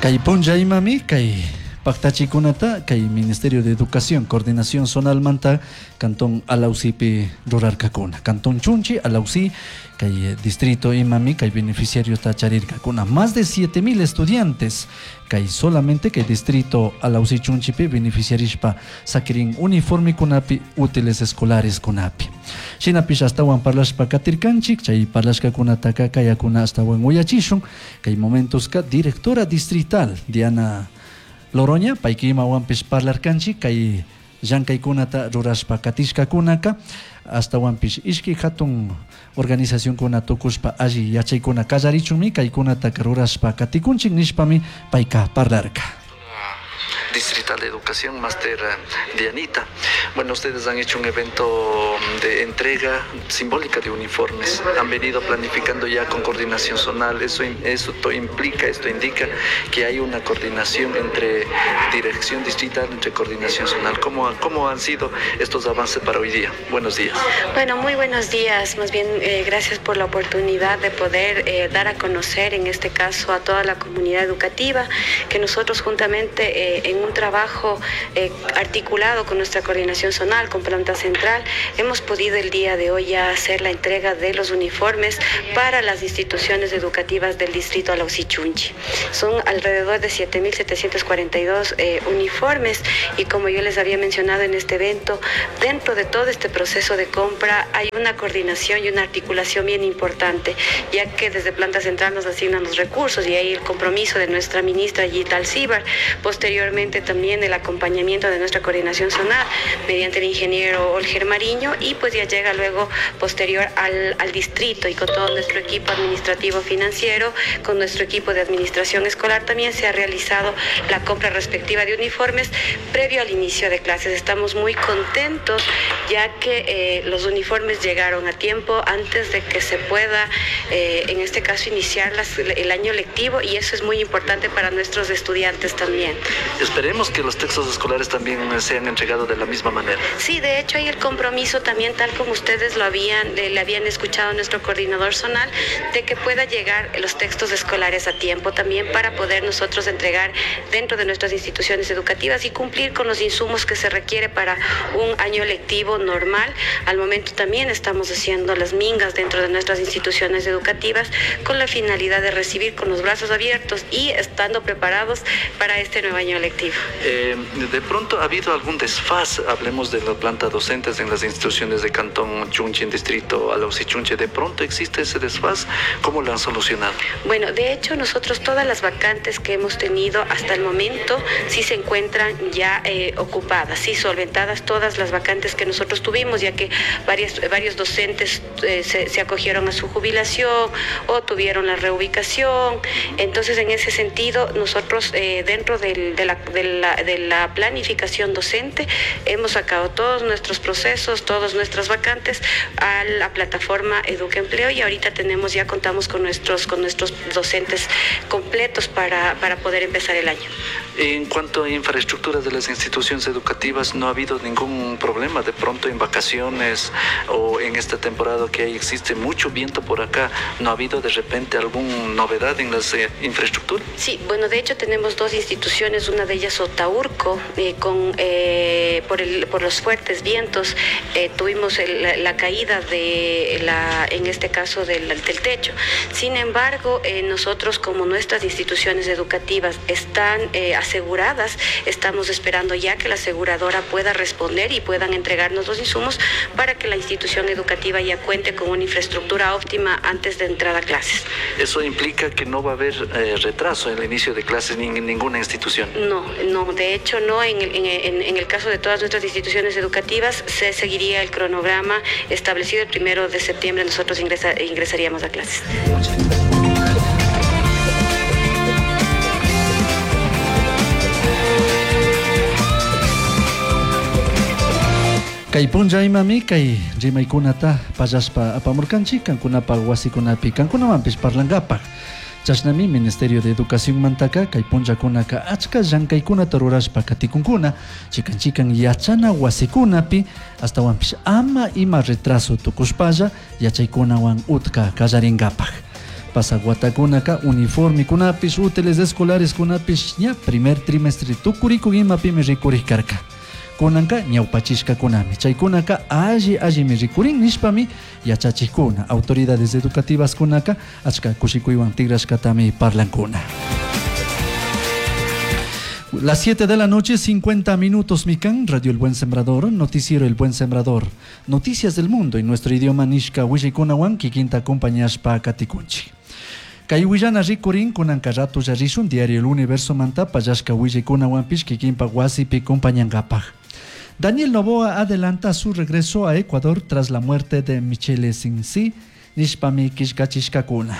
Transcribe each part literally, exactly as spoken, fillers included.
Kay punlla imami kay Pactachikunata, kay Ministerio de Educación, Coordinación Zonal Manta, Cantón Alausipi Rurarcacuna, Cantón Chunchi, Alausi, kay Distrito Imami, kay Beneficiario Tacharircacuna, más de siete mil estudiantes, kay solamente kay Distrito Alausi Chunchipi, Beneficiarispa, Sakirin Uniforme Kunapi, Útiles Escolares Kunapi. Shinapish hasta Juan Parlashpa Katirkanchik, chay Parlashka Kunataka, Kayakuna hasta Juan Uyachishun, kay Momentos ka Directora Distrital, Diana Loroña, paikima wampis parlarkanchi, kay llankaykunata rurashpa katishkakunaka, hasta wampis ishki hatun organización kuna tukushpa alli yachaykuna kallarichumi, kaykunata rurashpa katikunchik nishpami paika parlarka. Distrital de Educación, Máster Dianita. Bueno, ustedes han hecho un evento de entrega simbólica de uniformes. Han venido planificando ya con coordinación zonal. Eso, eso implica, esto indica que hay una coordinación entre dirección distrital, entre coordinación zonal. ¿Cómo, cómo han sido estos avances para hoy día? Buenos días. Bueno, muy buenos días. Más bien, eh, gracias por la oportunidad de poder eh, dar a conocer, en este caso, a toda la comunidad educativa, que nosotros juntamente eh, en un trabajo eh, articulado con nuestra coordinación zonal, con planta central, hemos podido el día de hoy ya hacer la entrega de los uniformes para las instituciones educativas del distrito Alausi Chunchi. Son alrededor de siete mil setecientos cuarenta y dos eh, uniformes, y como yo les había mencionado en este evento, dentro de todo este proceso de compra hay una coordinación y una articulación bien importante, ya que desde planta central nos asignan los recursos y hay el compromiso de nuestra ministra Gita Alcibar, posteriormente también el acompañamiento de nuestra coordinación zonal mediante el ingeniero Olger Mariño, y pues ya llega luego posterior al, al distrito, y con todo nuestro equipo administrativo financiero, con nuestro equipo de administración escolar también se ha realizado la compra respectiva de uniformes previo al inicio de clases. Estamos muy contentos ya que eh, los uniformes llegaron a tiempo antes de que se pueda eh, en este caso iniciar las, el año lectivo, y eso es muy importante para nuestros estudiantes también. Esperemos que los textos escolares también sean entregados de la misma manera. Sí, de hecho hay el compromiso también, tal como ustedes lo habían, le habían escuchado a nuestro coordinador zonal, de que pueda llegar los textos escolares a tiempo también para poder nosotros entregar dentro de nuestras instituciones educativas y cumplir con los insumos que se requiere para un año lectivo normal. Al momento también estamos haciendo las mingas dentro de nuestras instituciones educativas con la finalidad de recibir con los brazos abiertos y estando preparados para este nuevo año lectivo. Eh, de pronto ha habido algún desfaz, hablemos de la planta docentes en las instituciones de Cantón Chunchi, en distrito Alausi Chunchi. De pronto existe ese desfaz, ¿cómo lo han solucionado? Bueno, de hecho nosotros todas las vacantes que hemos tenido hasta el momento sí se encuentran ya eh, ocupadas, sí solventadas todas las vacantes que nosotros tuvimos, ya que varias, varios docentes eh, se, se acogieron a su jubilación o tuvieron la reubicación. Entonces, en ese sentido, nosotros eh, dentro del, de, la, de, la, de la planificación docente hemos sacado todos nuestros procesos, todas nuestras vacantes a la plataforma Educaempleo, y ahorita tenemos, ya contamos con nuestros, con nuestros docentes completos para, para poder empezar el año. En cuanto a infraestructuras de las instituciones educativas, ¿no ha habido ningún problema de pronto en vacaciones o en esta temporada que hay, existe mucho viento por acá? ¿No ha habido de repente alguna novedad en las eh, infraestructuras? Sí, bueno, de hecho tenemos dos instituciones, una de ellas Otaurco, eh, con, eh, por, el, por los fuertes vientos eh, tuvimos el, la, la caída de la, en este caso del, del techo. Sin embargo, eh, nosotros como nuestras instituciones educativas están eh, aseguradas, estamos esperando ya que la aseguradora pueda responder y puedan entregarnos los insumos para que la institución educativa ya cuente con una infraestructura óptima antes de entrar a clases. ¿Eso implica que no va a haber eh, retraso en el inicio de clases ni en ninguna institución? No, no, de hecho no, en el, en, en el caso de todas nuestras instituciones educativas se seguiría el cronograma establecido. El primero de septiembre nosotros ingresa, ingresaríamos a clases. Kay punlla imami kay rimaykunata pallashpa apamurkanchik kankunapa wasikunapi kankunamanpish parlankapaq. Chashnami Ministerio de Educación Mantaka kay punllakunaka achka llankaykunata rurashpa katikunkuna chikan chikan yachana wasikunapi hasta wanpish ama ima retraso tukushpalla yachaykunawan utka kallaringapaq. pasaguatakunaka uniforme kunapis útiles escolares kunapis ña primer trimestre tukurikun imapimi rikurikkarka kunanka ñawpachishka kunami chaykunaka alli allimi rikurin nishpami yachachikuna autoridades educativas kunaka achka kushikuywan tigrashkatami parlankuna. Las siete de la noche, cincuenta minutos, Mikan, Radio El Buen Sembrador, Noticiero El Buen Sembrador, Noticias del Mundo en nuestro idioma Nishka Wishikunawan, Kikinta Compañashpa Katikunchi. Kayuillana Rikurin, Kunanka Rato Yarishun, Diario El Universo Manta, Payashka Wishikunawan Pish, Kikinpa Wasipi Compañangapaj. Daniel Noboa adelanta su regreso a Ecuador tras la muerte de Michele Sinsi, Nishpami Kishkachishkakuna.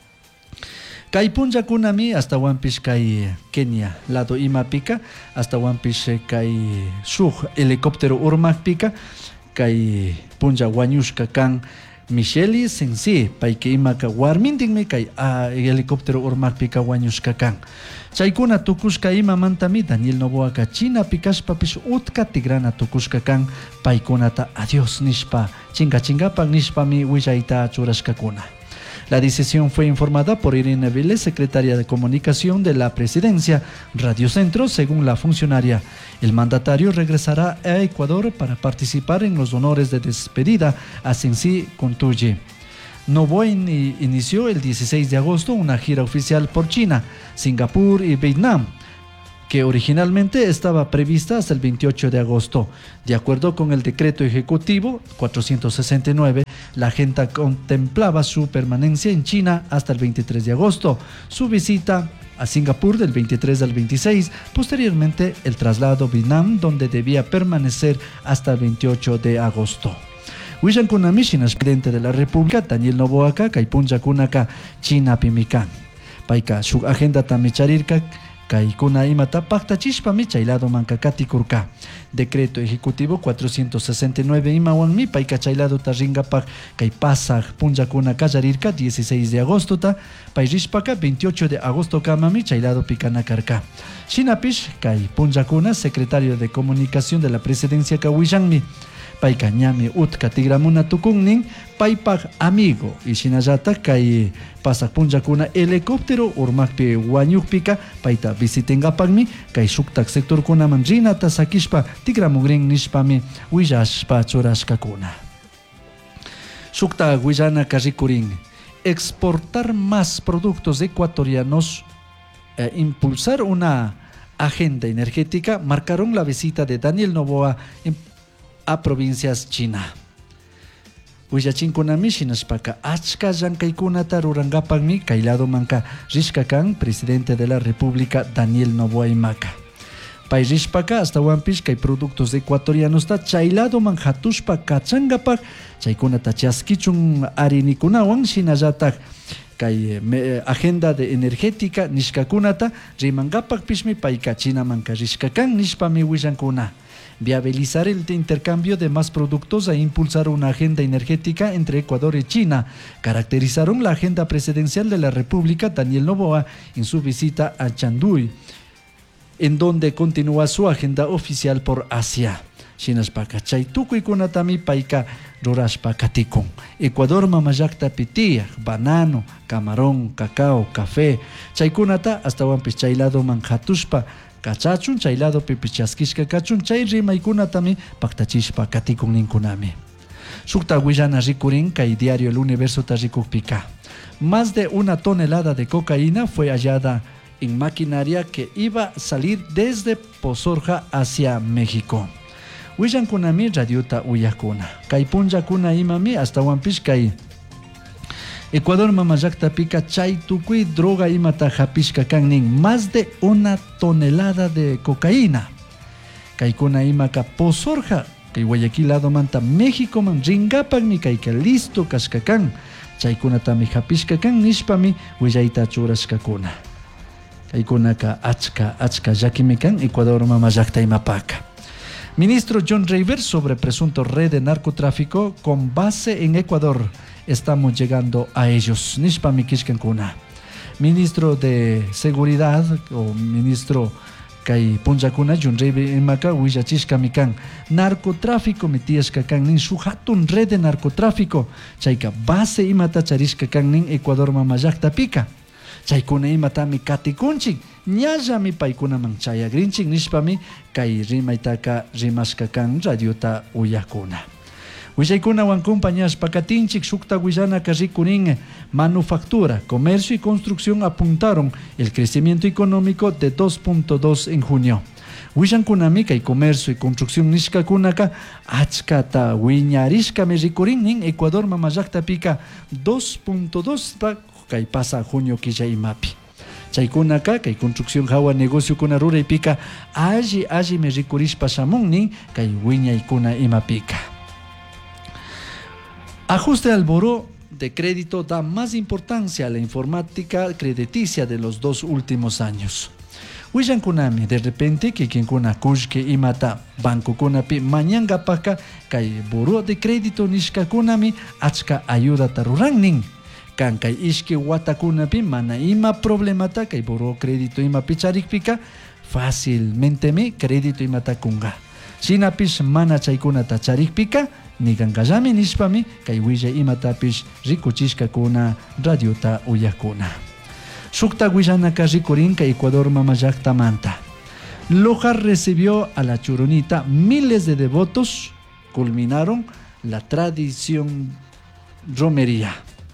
Kai punja kunami hasta Wampish kai Kenia, lado Imapika, hasta Wampish kai Shug, helicóptero Urmak Pika, kai punja Wanyushka kan Micheli Sensi, paike Imaka Warmindingme kai a helicóptero Urmak Pika Wanyushka kan. Chaykuna tukushka ima mantami Daniel Noboa ka China pikashpa pish utka tigrana tukushka kan paikunata adiós nishpa, chinga chingapak nishpami willaita churashkakuna. La decisión fue informada por Irene Vélez, secretaria de Comunicación de la Presidencia Radio Centro. Según la funcionaria, el mandatario regresará a Ecuador para participar en los honores de despedida a Sensi Kuntuye. Noboa inició el dieciséis de agosto una gira oficial por China, Singapur y Vietnam, que originalmente estaba prevista hasta el veintiocho de agosto. De acuerdo con el decreto ejecutivo cuatrocientos sesenta y nueve, la agenda contemplaba su permanencia en China hasta el veintitrés de agosto, su visita a Singapur del veintitrés al veintiséis, posteriormente el traslado a Vietnam, donde debía permanecer hasta el veintiocho de agosto. Wishan Kunamishin, presidente de la República, Daniel Noboa, Kaipunja Kunaka, China Pimikan. Paika, su agenda tamicharirka, Kaikuna imata pacta chispami chaylado mancacati kurka. Decreto ejecutivo cuatrocientos sesenta y nueve imawanmi paika chaylado taringapak kai pasaj punjakuna kallarirka dieciséis de agosto ta pairishpaka veintiocho de agosto kamami chaylado pikanakarka. Shinapish kai punjakuna secretario de comunicación de la presidencia kawishanmi. Paika ñami utka tigramuna tukunnin paipak amigo y shinayata kai pasak punjakuna helicóptero urmakpi wanyukpika paita visitengapakmi kai shuktak sector kunaman rinata sakishpa tigramugrin nishpami willashpa churashkakuna. Shukta Guayana Karikurin, exportar más productos ecuatorianos, eh, impulsar una agenda energética, marcaron la visita de Daniel Noboa en a provincias China. Huyachin kunami shinashpaka achka llankaykunata rurangapakmi kaylado manka rishkakan presidente de la República Daniel Noboa Imaka. Pay rishpaka hasta wampish kay productos ecuatorianos ta chaylado man hatushpa kachangapak chaykunata chaskichun arinikunawan shinallatak kay agenda de energética nishkakunata rimangapak pishmi payka China manka rishkakan nishpami willankuna. Viabilizar el intercambio de más productos e impulsar una agenda energética entre Ecuador y China caracterizaron la agenda presidencial de la República Daniel Noboa en su visita a Chanduy, en donde continúa su agenda oficial por Asia. Shinashpaka chaytukuy kunatami paika rurashpa katikun. Ecuador mamayakta pitía, banano, camarón, cacao, café, chaykunata hasta wampish chaylado manjatushpa kachachun chaylado pipichaskishka kachun chay rimaykunatami paktachishpa katikun ninkunami. Shukta Guayana Rikurin kay Diario El Universo tarikukpika. Más de una tonelada de cocaína fue hallada en maquinaria que iba a salir desde Pozorja hacia México. Huillan kunami radiota uyakuna. Kay punja kuna imami hasta wampish kay Ecuador mamayakta pika chay tukui droga imata japishka kannin más de una tonelada de cocaína. Kay kuna imaka Pozorja kay Guayaquil lado manta México man ringapakmi kayka listo kashkakan. Chay kunatami japishka kan nishpami huillaita churashkakuna. Kay kunaka achka achka yakimikan Ecuador mamayakta imapaka. Ministro John Rivers sobre presunto red de narcotráfico con base en Ecuador. Estamos llegando a ellos. Nishpami Kishkankuna. Ministro de Seguridad o ministro kay punjakuna junribi imaka willachishkami kan narcotráfico mitiashka kan nin shuk hatun red de narcotráfico chayka base imata charishka kan nin Ecuador mama llaqtapika chaykuna imatami katikunchik ñallami paykunaman chayagrinchik nishpami kay rimaytaka rimashka kan radiota uyakuna Willaykunawan compañías pacatinchik shukta Willana rikurin manufactura, comercio y construcción apuntaron el crecimiento económico de dos punto dos en junio. Willankunami kay comercio y construcción nishkakunaka achkata wiñarishkami rikurin nin Ecuador mama llaqtapika dos punto dos pa kay pasa junio quilla imapi. Chaykunaka kay construcción hawa negocio kuna ruraypika alli alli me rikurishpa shamun nin kay wiñaykuna imapika. Ajuste al buró de crédito da más importancia a la informática crediticia de los dos últimos años. Willankunami de repente que quien kuna kushke imata banco kunapi mañanga paka kay buró de crédito nishkakunami achka ayuda tarurangnin. Kan kay ishke watakunapi mana ima problemata kay buró crédito ima picharikpika fácilmente mi crédito imata kunga. Sinapish mana chaykunata charikpika nigankallami nishpami kay willa imatapish rikuchishkakuna radiota uyakuna. Shukta Willanaka rikurin kay Ecuador mama llaqtamanta. Loja recibió a la Churonita miles de devotos, culminaron la tradición romería.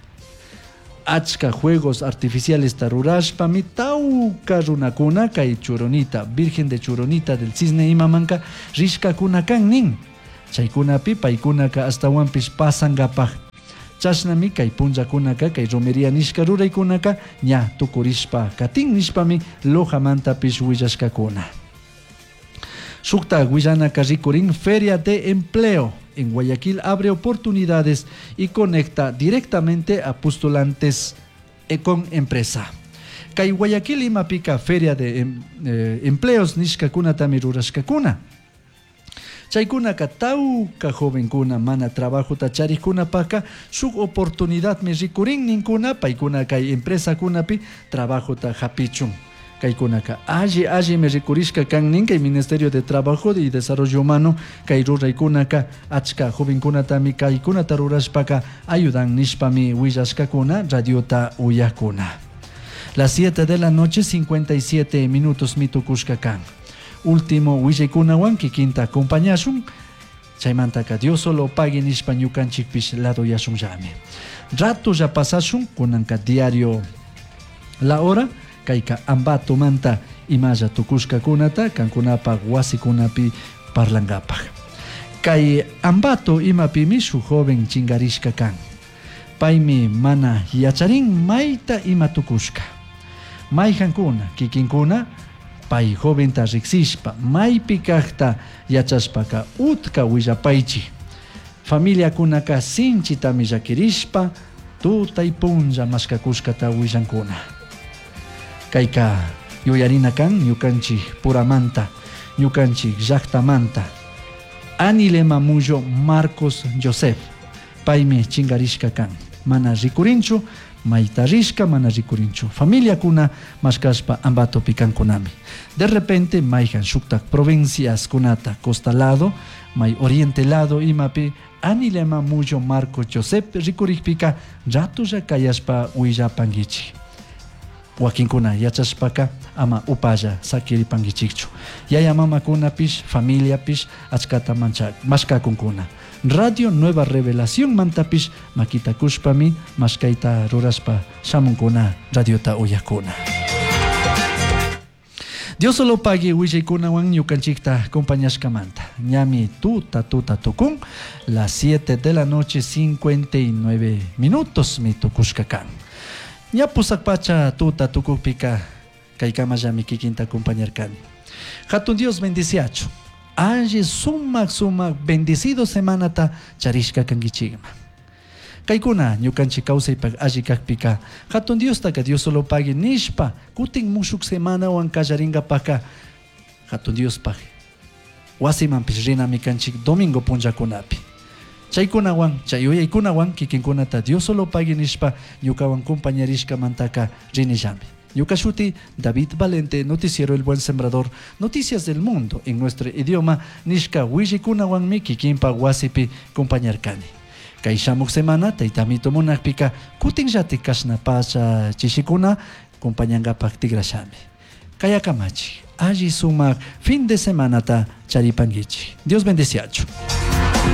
Achka juegos artificiales tarurashpami tauka runakuna kay Churonita, Virgen de Churonita del Cisne imamanka rishkakuna kan nin. Chaykunapi paykunaka hasta wampish pasangapaj. Chashnami kay punjakunaka kay romería nishka ruraykunaka ña tukurishpa katin nishpami lojamantapish willashkakuna. Shukta Willanaka rikurin Feria de Empleo. En Guayaquil abre oportunidades y conecta directamente a postulantes con empresa. Kay Guayaquil imapika Feria de em, eh, Empleos nishkakuna tamirurashkakuna. Chaykunaka tauka jovenkuna mana trabajo tacharikuna paka shuk oportunidad me rikurin ninkuna paykuna kay empresa kunapi trabajo ta hapichun. Kaykunaka alli alli me rikurishka kan nin kay Ministerio de Trabajo y Desarrollo Humano kay ruraykunaka achka jovenkunatami kaykunata rurashpaka ayudan nishpami willashkakuna radiota uyakuna. Las siete de la noche cincuenta y siete minutos mitukushka kan. Último willaykunawan kikinta acompañashun chaymantaka Dios solo pague nishpa ñukanchikpish lado yashun llame. Rato ya pasashun kunanka diario La Hora kayka Ambato manta imaya tukushka kunata kankunapa wasikunapi parlangapaj. Kay Ambato imapimi su joven chingarishka kan. Paymi mana yacharin mayta ima tukushka. Mayjankuna kikinkuna pay joven ta riksishpa maypi kaqta yachashpaka utka willapaychi. Familia kunaka sinchitami llakirishpa tutay punlla mashkakushkata willankuna. Kayka yuyarina kan ñukanchik puramanta, ñukanchik llaqtamanta. Anilema mullo Marcos Joseph. Paymi chingarishka kan. Mana rikurinchu mayta rishka mana rikurinchu. Familia kuna mashkashpa Ambato pikankunami. De repente mayjan shuktak provincias kunata costa lado, may oriente lado imapi anilema mullo Marcos Joseph rikurikpika ratulla kayashpa willapangichi. Wakinkuna yachashpaka ama upaya sakiripangichikchu. Yaya mama kunapish, familia pish, achkata mancha, mashkakunkuna. Radio Nueva Revelación mantapish, makita kushpami, mashkaita ruraspa, shamunkuna, radiota uyakuna. Dios solo pague willaykuna wan ñukanchikta compañashkamanta. Ñami tuta tuta tukun, las siete de la noche cincuenta y nueve minutos mi tukushkakan. Ya pusakpacha tuta tukupika kaykama llami kikinta acompañarkani. Hatun Dios bendiciacho. Aye sumak sumak bendecido semanata charishka kangichigma. Kaykuna ñukanchik kawsaypak alli kakpika hatun Dios taka Dios solo pague nishpa kutin mushuk semana wan kallaringapaka hatun Dios pague. Wasimanpish rinami kanchik domingo punjakunapi. Chaykunawan, chayuyaykunawan kikinkunata Dios solo pague nishpa ñukawan compañerishka mantaka rinillami. Yukashuti, David Valente, Noticiero El Buen Sembrador, noticias del mundo en nuestro idioma, Nishka Wijikunawanmi Kikimpa Wasipi, compañerkani. Kaishamuk semana, Taitamito Monakpika, Kutin Yati Kashnapasha Chishikuna, compañanga Paktigrashami. Kayakamachi, allí sumak, fin de semana ta Charipangichi. Dios bendeciacho.